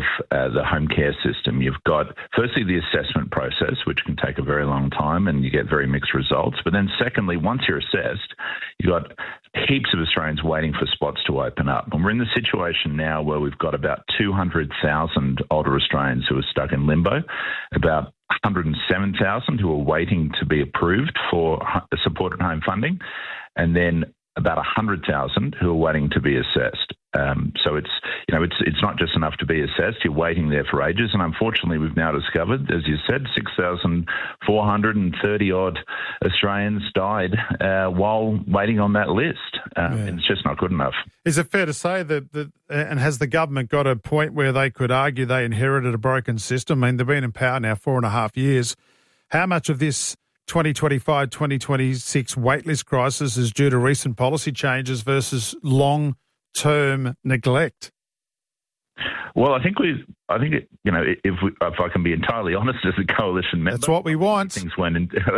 the home care system. You've got, firstly, the assessment process, which can take a very long time and you get very mixed results. But then secondly, once you're assessed, you've got heaps of Australians waiting for spots to open up. And we're in the situation now where we've got about 200,000 older Australians who are stuck in limbo, about 107,000 who are waiting to be approved for supported home funding, and then about 100,000 who are waiting to be assessed. So it's not just enough to be assessed. You're waiting there for ages, and unfortunately, we've now discovered, as you said, 6,430 odd Australians died while waiting on that list. And it's just not good enough. Is it fair to say that and has the government got a point where they could argue they inherited a broken system? I mean, they've been in power now 4.5 years. How much of this 2025-2026 waitlist crisis is due to recent policy changes versus long-term neglect? Well, I think if I can be entirely honest, as a coalition member, that's what we want. Things weren't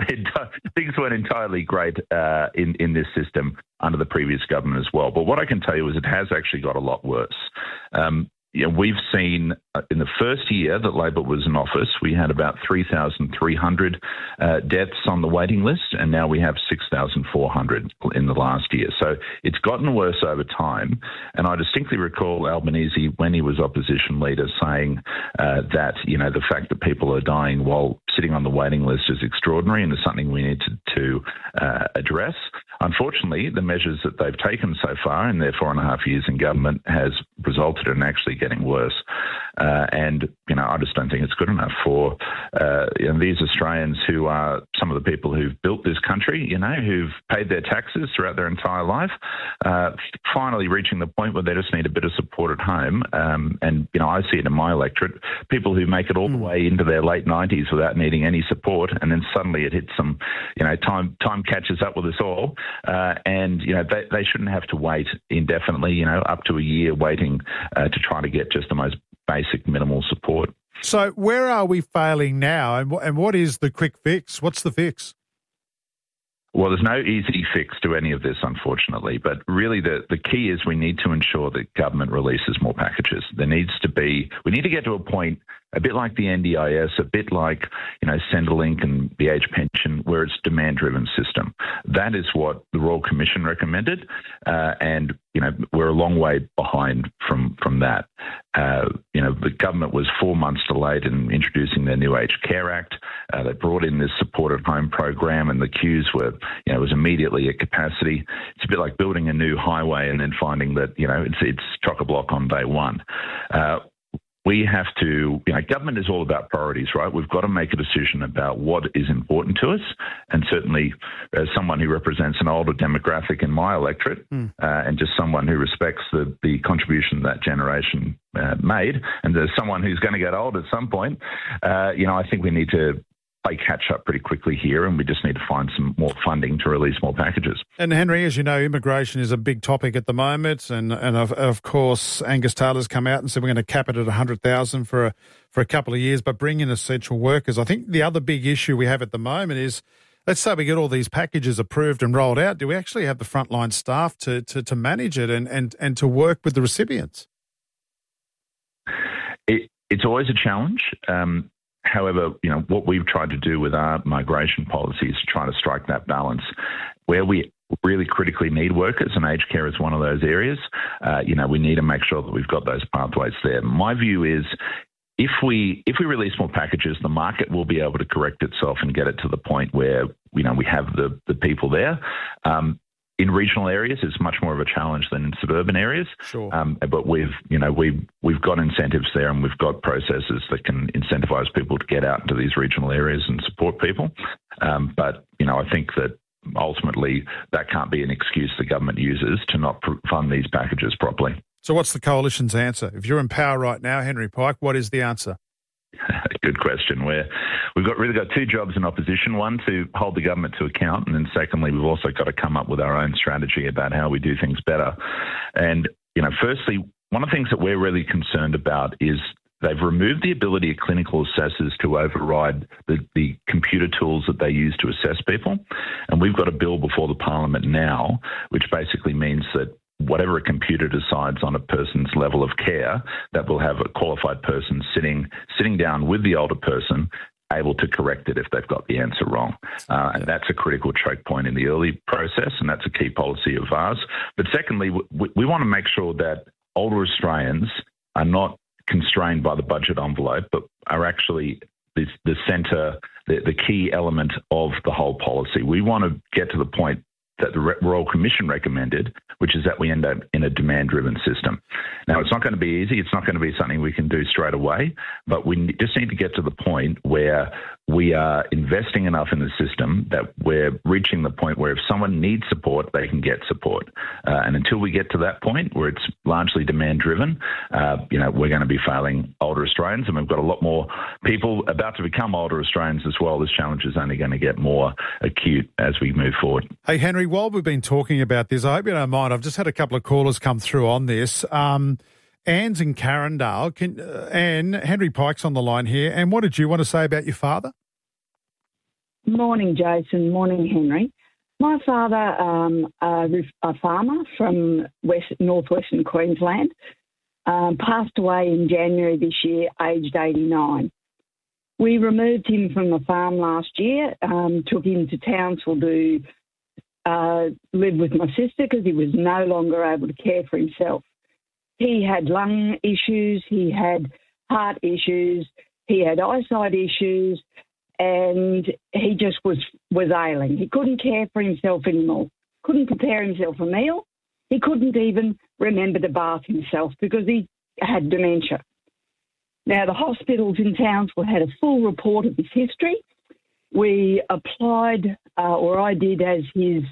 entirely great in this system under the previous government as well. But what I can tell you is it has actually got a lot worse. We've seen in the first year that Labor was in office, we had about 3,300 deaths on the waiting list, and now we have 6,400 in the last year. So it's gotten worse over time. And I distinctly recall Albanese, when he was opposition leader, saying that, the fact that people are dying while sitting on the waiting list is extraordinary and is something we need to address. Unfortunately, the measures that they've taken so far in their 4.5 years in government has resulted in actually getting worse. And I just don't think it's good enough for these Australians who are some of the people who've built this country, who've paid their taxes throughout their entire life, finally reaching the point where they just need a bit of support at home. And I see it in my electorate, people who make it all the way into their late 90s without needing any support, and then suddenly it hits them, time catches up with us all, and they shouldn't have to wait indefinitely, up to a year waiting to try to get just the most basic minimal support. So where are we failing now, and what is the quick fix? What's the fix? Well, there's no easy fix to any of this, unfortunately, but really the key is we need to ensure that government releases more packages. We need to get to a point, a bit like the NDIS, a bit like, Centrelink and the age pension, where it's demand-driven system. That is what the Royal Commission recommended, and, we're a long way behind from that. The government was 4 months delayed in introducing their new Aged Care Act. They brought in this supported home program, and the queues were, was immediately at capacity. It's a bit like building a new highway and then finding that, it's chock-a-block on day one. We have to, government is all about priorities, right? We've got to make a decision about what is important to us. And certainly, as someone who represents an older demographic in my electorate, and just someone who respects the contribution that generation made, and as someone who's going to get old at some point, I think we need to play catch up pretty quickly here, and we just need to find some more funding to release more packages. And Henry, as you know, immigration is a big topic at the moment, and of course Angus Taylor's come out and said we're going to cap it at 100,000 for a couple of years, but bring in essential workers. I think the other big issue we have at the moment is, let's say we get all these packages approved and rolled out, do we actually have the frontline staff to manage it and to work with the recipients? It's always a challenge. However, what we've tried to do with our migration policy is to try to strike that balance where we really critically need workers, and aged care is one of those areas. We need to make sure that we've got those pathways there. My view is if we release more packages, the market will be able to correct itself and get it to the point where, we have the people there. In regional areas, it's much more of a challenge than in suburban areas. Sure. But we've got incentives there, and we've got processes that can incentivize people to get out into these regional areas and support people. But I think that ultimately that can't be an excuse the government uses to not fund these packages properly. So what's the coalition's answer? If you're in power right now, Henry Pike, what is the answer? Good question. We've really got two jobs in opposition. One, to hold the government to account, and then secondly, we've also got to come up with our own strategy about how we do things better. And, firstly, one of the things that we're really concerned about is they've removed the ability of clinical assessors to override the computer tools that they use to assess people. And we've got a bill before the Parliament now, which basically means that whatever a computer decides on a person's level of care, that will have a qualified person sitting down with the older person, able to correct it if they've got the answer wrong. And that's a critical choke point in the early process, and that's a key policy of ours. But secondly, we want to make sure that older Australians are not constrained by the budget envelope, but are actually the centre, the key element of the whole policy. We want to get to the point that the Royal Commission recommended, which is that we end up in a demand-driven system. Now, it's not going to be easy. It's not going to be something we can do straight away, but we just need to get to the point where we are investing enough in the system that we're reaching the point where if someone needs support, they can get support. And until we get to that point where it's largely demand-driven, we're going to be failing older Australians, and we've got a lot more people about to become older Australians as well. This challenge is only going to get more acute as we move forward. Hey, Henry, while we've been talking about this, I hope you don't mind, I've just had a couple of callers come through on this. Anne's in Carindale. Anne, Henry Pike's on the line here. And what did you want to say about your father? Morning, Jason. Morning, Henry. My father, a farmer from northwestern Queensland, passed away in January this year, aged 89. We removed him from the farm last year, took him to Townsville to live with my sister because he was no longer able to care for himself. He had lung issues, he had heart issues, he had eyesight issues, and he just was ailing. He couldn't care for himself anymore, couldn't prepare himself a meal. He couldn't even remember to bath himself because he had dementia. Now, the hospitals in Townsville had a full report of his history. We applied, or I did as his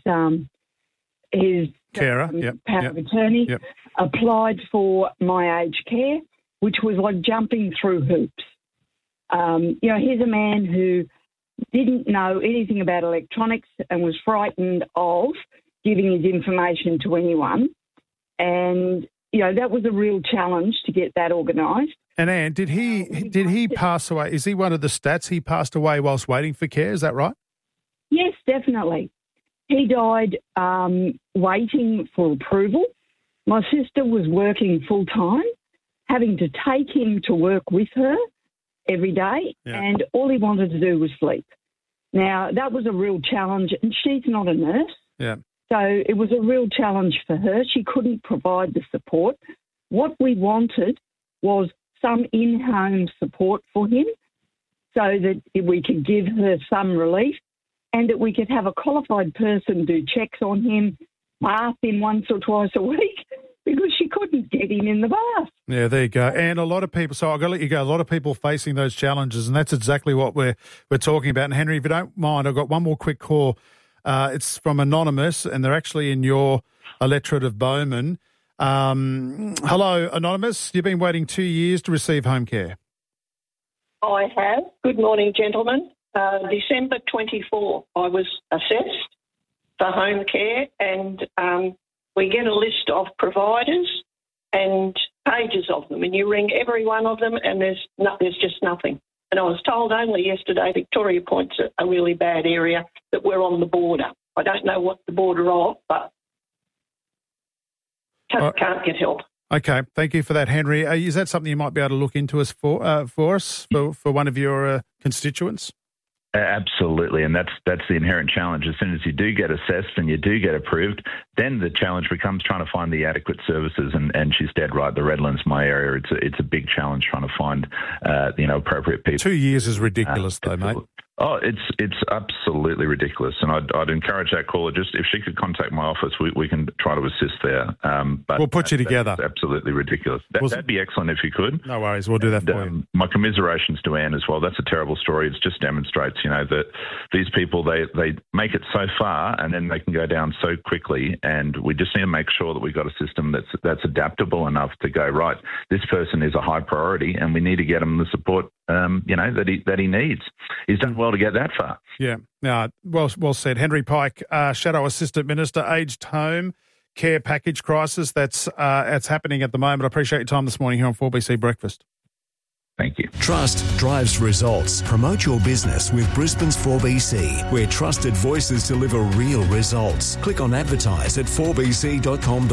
carer, power of attorney, applied for my aged care, which was like jumping through hoops. Here's a man who didn't know anything about electronics and was frightened of giving his information to anyone. And, that was a real challenge to get that organised. And Anne, did he pass away? Is he one of the stats? He passed away whilst waiting for care, is that right? Yes, definitely. He died waiting for approval. My sister was working full-time, having to take him to work with her every day, and all he wanted to do was sleep. Now, that was a real challenge, and she's not a nurse. Yeah. So it was a real challenge for her. She couldn't provide the support. What we wanted was some in-home support for him so that we could give her some relief and that we could have a qualified person do checks on him, bath him once or twice a week because she couldn't get him in the bath. Yeah, there you go. And a lot of people, so I've got to let you go, a lot of people facing those challenges, and that's exactly what we're talking about. And Henry, if you don't mind, I've got one more quick call. It's from Anonymous, and they're actually in your electorate of Bowman. Hello, Anonymous. You've been waiting 2 years to receive home care. I have. Good morning, gentlemen. December 24, I was assessed for home care, and we get a list of providers and pages of them, and you ring every one of them, and there's just nothing. And I was told only yesterday Victoria Point's a really bad area, that we're on the border. I don't know what the border of, but can't get help. Okay, thank you for that, Henry. Is that something you might be able to look into us for one of your constituents? Absolutely, and that's the inherent challenge. As soon as you do get assessed and you do get approved, then the challenge becomes trying to find the adequate services. And she's dead right. The Redlands, my area, it's a big challenge trying to find appropriate people. 2 years is ridiculous, though, mate. Oh, it's absolutely ridiculous, and I'd encourage that caller, just if she could contact my office, we can try to assist there. But we'll put you together. That's absolutely ridiculous. That'd be excellent if you could. No worries, we'll do that for you. My commiserations to Anne as well. That's a terrible story. It just demonstrates, that these people they make it so far and then they can go down so quickly, and we just need to make sure that we've got a system that's adaptable enough to go, right, this person is a high priority, and we need to get him the support that he needs. He's done well to get that far. Yeah, well said. Henry Pike, Shadow Assistant Minister, aged home care package crisis that's happening at the moment. I appreciate your time this morning here on 4BC Breakfast. Thank you. Trust drives results. Promote your business with Brisbane's 4BC, where trusted voices deliver real results. Click on advertise at 4bc.com.au.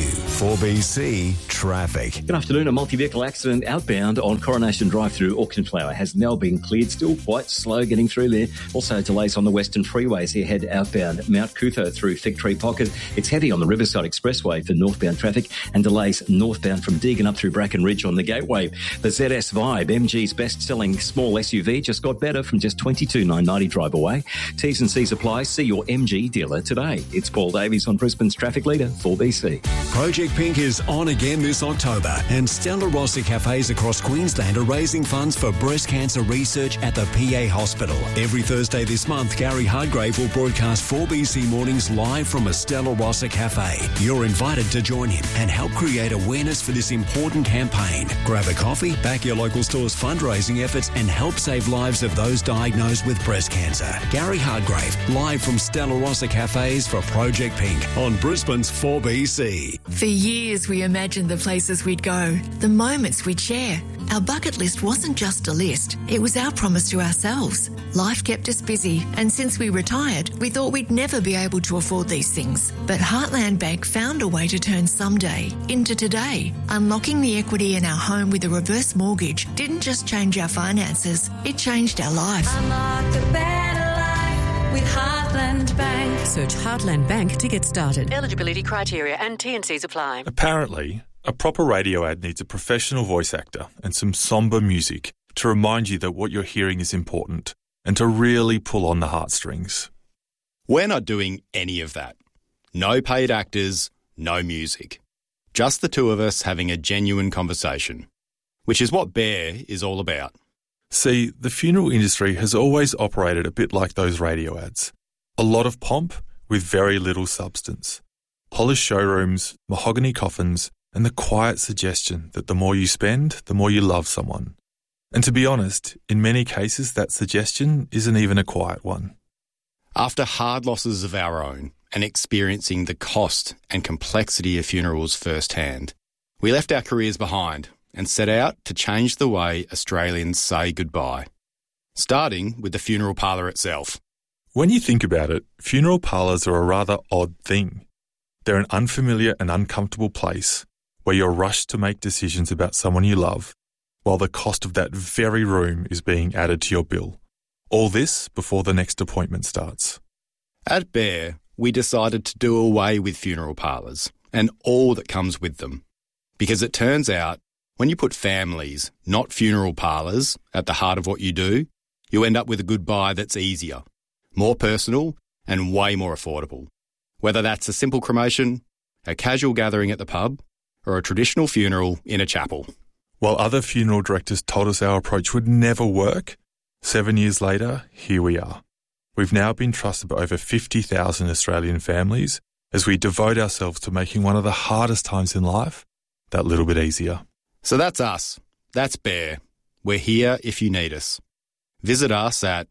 4BC Traffic. Good afternoon. A multi-vehicle accident outbound on Coronation Drive through Auchenflower has now been cleared. Still quite slow getting through there. Also delays on the Western Freeways here, head outbound Mount Cootho through Fig Tree Pocket. It's heavy on the Riverside Expressway for northbound traffic and delays northbound from Deagon up through Bracken Ridge on the Gateway. The ZS Vibe, MG's best-selling small SUV, just got better from just $22,990 drive away. T's and C's apply. See your MG dealer today. It's Paul Davies on Brisbane's Traffic Leader, 4BC. Project Pink is on again this October, and Stella Rossa cafes across Queensland are raising funds for breast cancer research at the PA Hospital. Every Thursday this month, Gary Hardgrave will broadcast 4BC Mornings live from a Stella Rossa cafe. You're invited to join him and help create awareness for this important campaign. Grab a coffee, back your local store's fundraising efforts, and help save lives of those diagnosed with breast cancer. Gary Hardgrave, live from Stella Rossa cafes for Project Pink on Brisbane's 4BC. For years, we imagined the places we'd go, the moments we'd share. Our bucket list wasn't just a list, it was our promise to ourselves. Life kept us busy, and since we retired, we thought we'd never be able to afford these things. But Heartland Bank found a way to turn someday into today. Unlocking the equity in our home with a reverse mortgage didn't just change our finances, it changed our life. Unlock a better life with Heartland Bank. Search Heartland Bank to get started. Eligibility criteria and T&Cs apply. Apparently, a proper radio ad needs a professional voice actor and some sombre music to remind you that what you're hearing is important and to really pull on the heartstrings. We're not doing any of that. No paid actors, no music. Just the two of us having a genuine conversation, which is what Bear is all about. See, the funeral industry has always operated a bit like those radio ads. A lot of pomp with very little substance. Polished showrooms, mahogany coffins, and the quiet suggestion that the more you spend, the more you love someone. And to be honest, in many cases that suggestion isn't even a quiet one. After hard losses of our own and experiencing the cost and complexity of funerals firsthand, we left our careers behind and set out to change the way Australians say goodbye, starting with the funeral parlour itself. When you think about it, funeral parlours are a rather odd thing. They're an unfamiliar and uncomfortable place where you're rushed to make decisions about someone you love, while the cost of that very room is being added to your bill. All this before the next appointment starts. At Bear, we decided to do away with funeral parlours and all that comes with them. Because it turns out, when you put families, not funeral parlours, at the heart of what you do, you end up with a goodbye that's easier, more personal, and way more affordable. Whether that's a simple cremation, a casual gathering at the pub, or a traditional funeral in a chapel. While other funeral directors told us our approach would never work, 7 years later, here we are. We've now been trusted by over 50,000 Australian families as we devote ourselves to making one of the hardest times in life that little bit easier. So that's us. That's Bear. We're here if you need us. Visit us at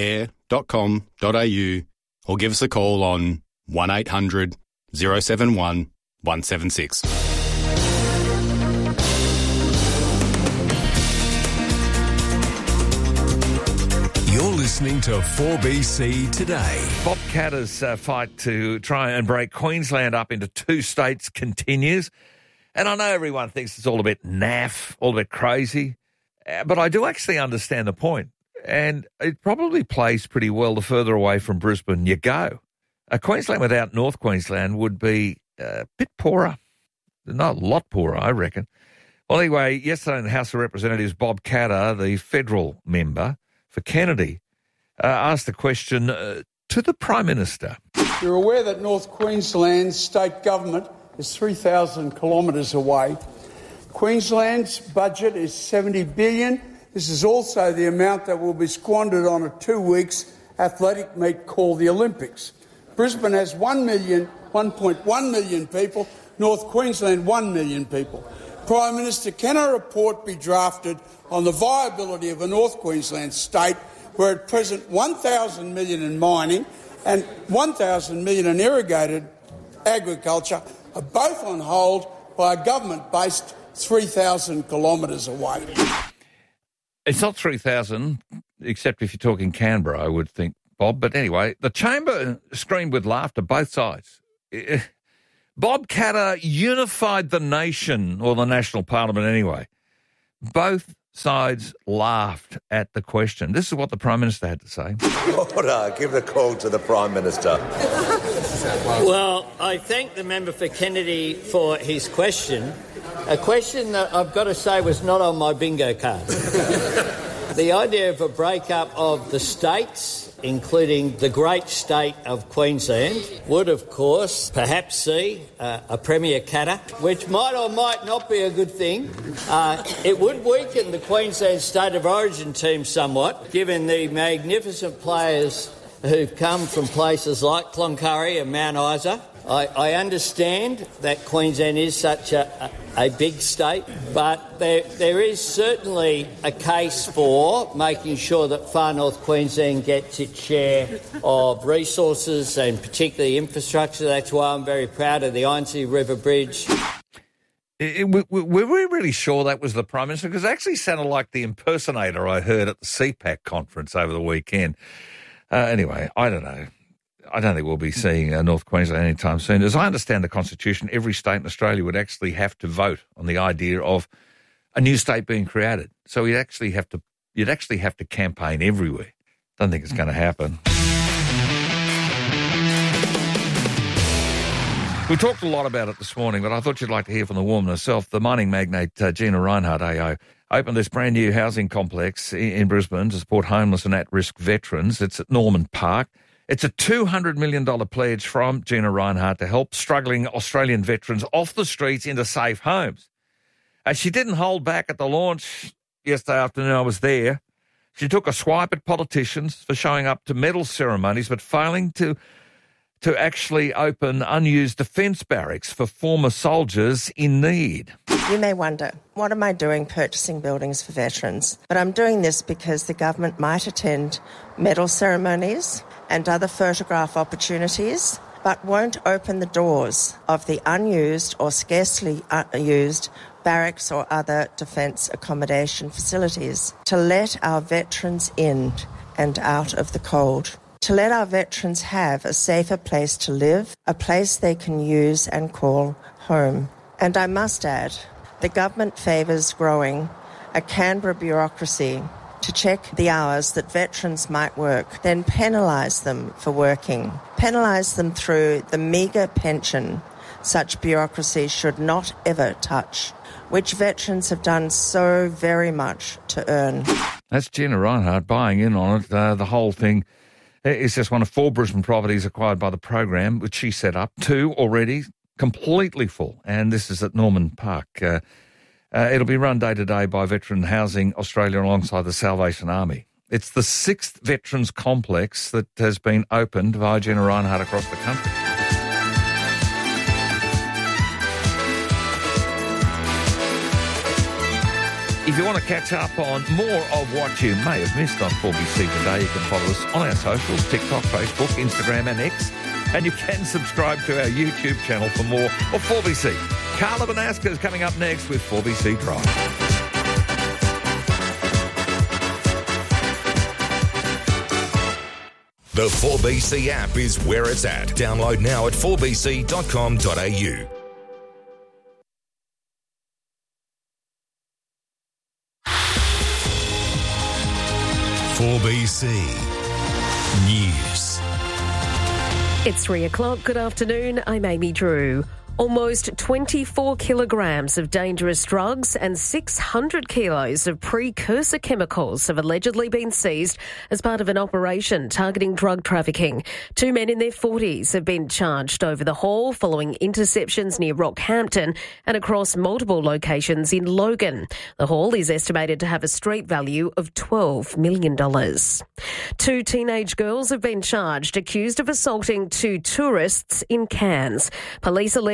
bear.com.au or give us a call on 1800 071 176. You're listening to 4BC Today. Bob Katter's fight to try and break Queensland up into two states continues. And I know everyone thinks it's all a bit naff, all a bit crazy, but I do actually understand the point. And it probably plays pretty well the further away from Brisbane you go. Queensland without North Queensland would be a bit poorer. Not a lot poorer, I reckon. Well, anyway, yesterday in the House of Representatives, Bob Katter, the federal member for Kennedy, asked the question to the Prime Minister. You're aware that North Queensland's state government is 3,000 kilometres away. Queensland's budget is $70 billion. This is also the amount that will be squandered on a 2 weeks athletic meet called the Olympics. Brisbane has 1.1 million people, North Queensland 1 million people. Prime Minister, can a report be drafted on the viability of a North Queensland state where at present 1,000 million in mining and 1,000 million in irrigated agriculture are both on hold by a government based 3,000 kilometres away? It's not 3,000, except if you're talking Canberra, I would think, Bob. But anyway, the chamber screamed with laughter, both sides. Bob Katter unified the nation, or the National Parliament anyway. Both sides laughed at the question. This is what the Prime Minister had to say. Order, give the call to the Prime Minister. Well, I thank the member for Kennedy for his question, a question that I've got to say was not on my bingo card. The idea of a breakup of the states, including the great state of Queensland, would, of course, perhaps see a Premier Katter, which might or might not be a good thing. It would weaken the Queensland State of Origin team somewhat, given the magnificent players who've come from places like Cloncurry and Mount Isa. I understand that Queensland is such a big state, but there is certainly a case for making sure that Far North Queensland gets its share of resources and particularly infrastructure. That's why I'm very proud of the Ironsea River Bridge. Were we really sure that was the Prime Minister? Because it actually sounded like the impersonator I heard at the CPAC conference over the weekend. Anyway, I don't know. I don't think we'll be seeing North Queensland anytime soon. As I understand the Constitution, every state in Australia would actually have to vote on the idea of a new state being created. So you'd actually have to campaign everywhere. Don't think it's going to happen. We talked a lot about it this morning, but I thought you'd like to hear from the woman herself. The mining magnate Gina Rinehart AO opened this brand new housing complex in Brisbane to support homeless and at-risk veterans. It's at Norman Park. It's a $200 million pledge from Gina Rinehart to help struggling Australian veterans off the streets into safe homes. She didn't hold back at the launch yesterday afternoon. I was there. She took a swipe at politicians for showing up to medal ceremonies but failing to actually open unused defence barracks for former soldiers in need. You may wonder, what am I doing purchasing buildings for veterans? But I'm doing this because the government might attend medal ceremonies and other photograph opportunities, but won't open the doors of the unused or scarcely used barracks or other defence accommodation facilities to let our veterans in and out of the cold. To let our veterans have a safer place to live, a place they can use and call home. And I must add, the government favours growing a Canberra bureaucracy to check the hours that veterans might work, then penalise them for working. Penalise them through the meagre pension such bureaucracy should not ever touch, which veterans have done so very much to earn. That's Gina Rinehart buying in on it. The whole thing is just one of 4 Brisbane properties acquired by the program, which she set up. 2 already completely full, and this is at Norman Park. It'll be run day to day by Veteran Housing Australia alongside the Salvation Army. It's the 6th veterans complex that has been opened by Gina Rinehart across the country. If you want to catch up on more of what you may have missed on 4BC Today, you can follow us on our socials, TikTok, Facebook, Instagram and X. And you can subscribe to our YouTube channel for more of 4BC. Carla Banaska is coming up next with 4BC Drive. The 4BC app is where it's at. Download now at 4bc.com.au. .4BC News. It's 3 o'clock. Good afternoon. I'm Amy Drew. Almost 24 kilograms of dangerous drugs and 600 kilos of precursor chemicals have allegedly been seized as part of an operation targeting drug trafficking. 2 men in their 40s have been charged over the haul following interceptions near Rockhampton and across multiple locations in Logan. The haul is estimated to have a street value of $12 million. 2 teenage girls have been charged, accused of assaulting 2 tourists in Cairns. Police allege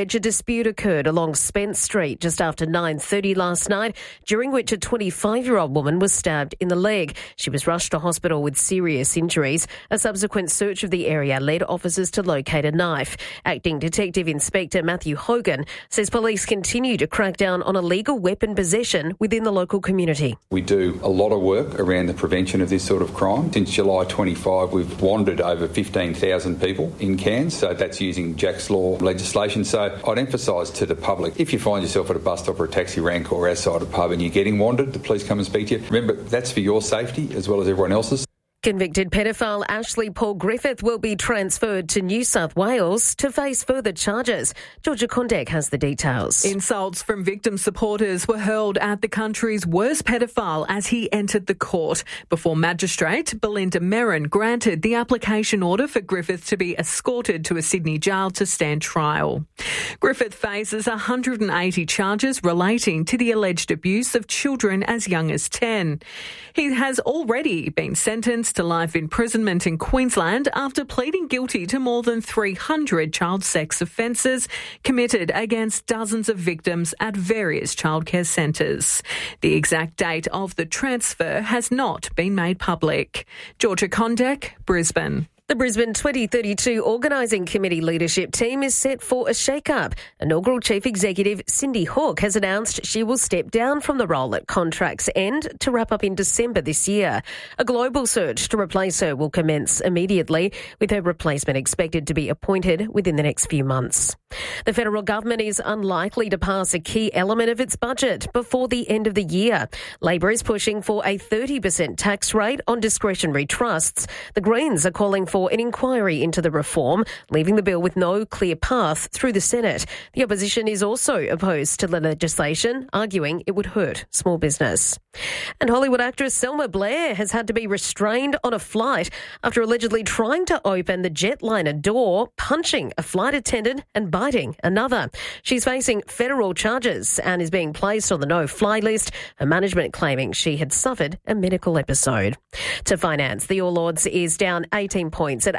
which a dispute occurred along Spence Street just after 9:30 last night, during which a 25-year-old woman was stabbed in the leg. She was rushed to hospital with serious injuries. A subsequent search of the area led officers to locate a knife. Acting Detective Inspector Matthew Hogan says police continue to crack down on illegal weapon possession within the local community. We do a lot of work around the prevention of this sort of crime. Since July 25, we've wandered over 15,000 people in Cairns, so that's using Jack's Law legislation. So I'd emphasise to the public, if you find yourself at a bus stop or a taxi rank or outside a pub and you're getting wandered, the police come and speak to you. Remember, that's for your safety as well as everyone else's. Convicted pedophile Ashley Paul Griffith will be transferred to New South Wales to face further charges. Georgia Kondek has the details. Insults from victim supporters were hurled at the country's worst pedophile as he entered the court before Magistrate Belinda Merrin granted the application order for Griffith to be escorted to a Sydney jail to stand trial. Griffith faces 180 charges relating to the alleged abuse of children as young as 10. He has already been sentenced to life imprisonment in Queensland after pleading guilty to more than 300 child sex offences committed against dozens of victims at various childcare centres. The exact date of the transfer has not been made public. Georgia Kondek, Brisbane. The Brisbane 2032 Organising Committee leadership team is set for a shake-up. Inaugural Chief Executive Cindy Hawke has announced she will step down from the role at contract's end to wrap up in December this year. A global search to replace her will commence immediately, with her replacement expected to be appointed within the next few months. The federal government is unlikely to pass a key element of its budget before the end of the year. Labor is pushing for a 30% tax rate on discretionary trusts. The Greens are calling for an inquiry into the reform, leaving the bill with no clear path through the Senate. The opposition is also opposed to the legislation, arguing it would hurt small business. And Hollywood actress Selma Blair has had to be restrained on a flight after allegedly trying to open the jetliner door, punching a flight attendant and biting another. She's facing federal charges and is being placed on the no-fly list, her management claiming she had suffered a medical episode. To finance, the All Ords is down 18 points at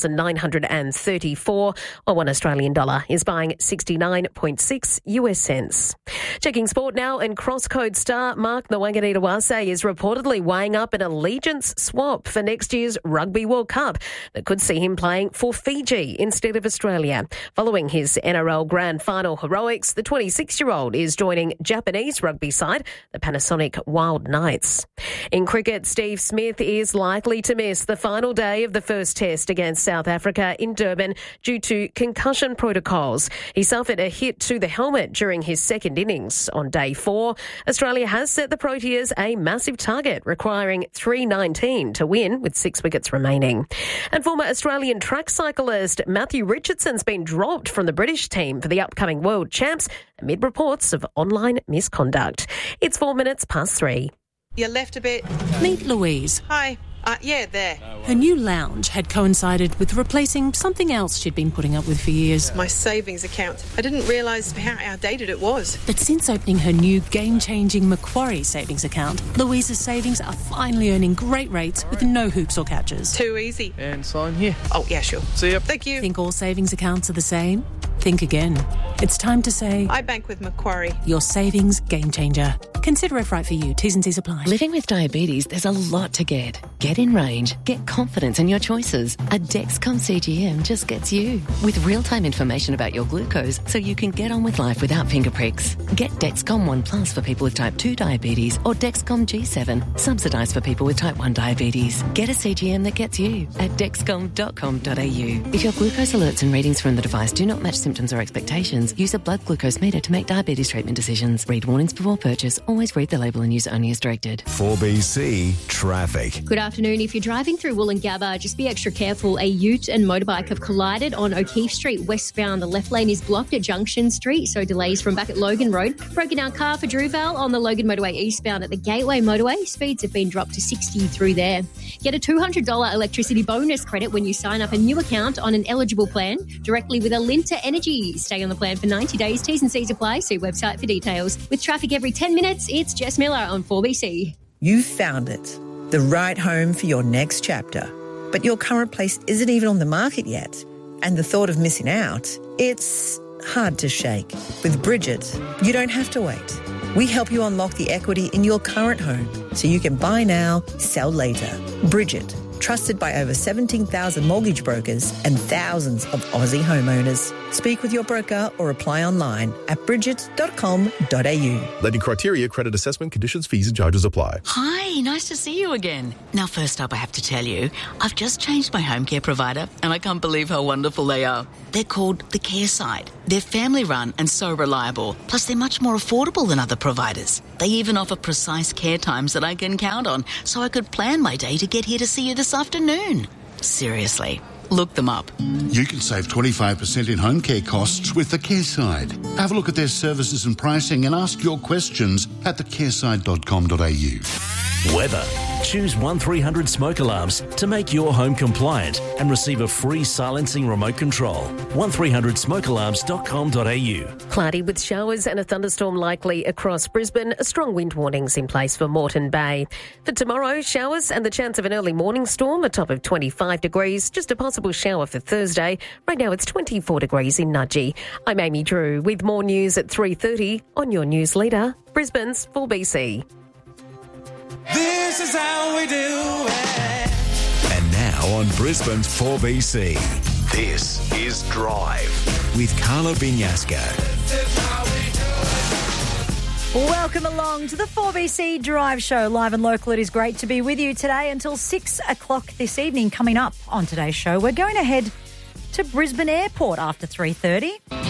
8,934, while one Australian dollar is buying 69.6 US cents. Checking sport now, and cross-code star Mark Nwanganitawase is reportedly weighing up an allegiance swap for next year's Rugby World Cup that could see him playing for Fiji instead of Australia. Following his NRL Grand Final heroics, the 26-year-old is joining Japanese rugby side, the Panasonic Wild Knights. In cricket, Steve Smith is likely to miss the final day of the first test against South Africa in Durban due to concussion protocols. He suffered a hit to the helmet during his second innings. On day 4, Australia has set the Proteas a massive target, requiring 319 to win with 6 wickets remaining. And former Australian track cyclist Matthew Richardson's been dropped from the British team for the upcoming World Champs amid reports of online misconduct. It's 4 minutes past 3. You left a bit. Meet Louise. Hi. Yeah, there. Her new lounge had coincided with replacing something else she'd been putting up with for years. My savings account. I didn't realise how outdated it was. But since opening her new game-changing Macquarie savings account, Louise's savings are finally earning great rates with no hoops or catches. Too easy. And sign here. Oh, yeah, sure. See ya. Thank you. Think all savings accounts are the same? Think again. It's time to say... I bank with Macquarie. Your savings game changer. Consider if right for you. T's and C's apply. Living with diabetes, there's a lot to get. Get in range. Get confidence in your choices. A Dexcom CGM just gets you. With real-time information about your glucose so you can get on with life without finger pricks. Get Dexcom One Plus for people with type 2 diabetes or Dexcom G7, subsidised for people with type 1 diabetes. Get a CGM that gets you at dexcom.com.au. If your glucose alerts and readings from the device do not match symptoms or expectations, use a blood glucose meter to make diabetes treatment decisions. Read warnings before purchase. Always read the label and use only as directed. 4BC Traffic. Good afternoon. If you're driving through Woolloongabba, just be extra careful. A ute and motorbike have collided on O'Keefe Street westbound. The left lane is blocked at Junction Street, so delays from back at Logan Road. Broken down car for Drewvale on the Logan Motorway eastbound at the Gateway Motorway. Speeds have been dropped to 60 through there. Get a $200 electricity bonus credit when you sign up a new account on an eligible plan directly with Alinta Energy. Stay on the plan for 90 days. T's and C's apply. See website for details. With traffic every 10 minutes, it's Jess Miller on 4BC. You've found it. The right home for your next chapter. But your current place isn't even on the market yet. And the thought of missing out, it's hard to shake. With Bridget, you don't have to wait. We help you unlock the equity in your current home so you can buy now, sell later. Bridget, trusted by over 17,000 mortgage brokers and thousands of Aussie homeowners. Speak with your broker or apply online at bridget.com.au. Lending criteria, credit assessment, conditions, fees and charges apply. Hi, nice to see you again. Now, first up, I have to tell you, I've just changed my home care provider and I can't believe how wonderful they are. They're called The Care Side. They're family run and so reliable. Plus, they're much more affordable than other providers. They even offer precise care times that I can count on, so I could plan my day to get here to see you this afternoon. Seriously, look them up. You can save 25% in home care costs with The Care Side. Have a look at their services and pricing and ask your questions at thecareside.com.au. Weather. Choose 1300 Smoke Alarms to make your home compliant and receive a free silencing remote control. 1300smokealarms.com.au. Cloudy with showers and a thunderstorm likely across Brisbane. Strong wind warnings in place for Moreton Bay. For tomorrow, showers and the chance of an early morning storm, a top of 25 degrees. Just a possible shower for Thursday. Right now it's 24 degrees in Nudgee. I'm Amy Drew with more news at 3:30 on your news leader, Brisbane's 4BC. This is how we do it. And now on Brisbane's 4BC, this is Drive with Carla Binyasca. Welcome along to the 4BC Drive Show, live and local. It is great to be with you today until 6 o'clock this evening. Coming up on today's show, we're going to head to Brisbane Airport after 3:30.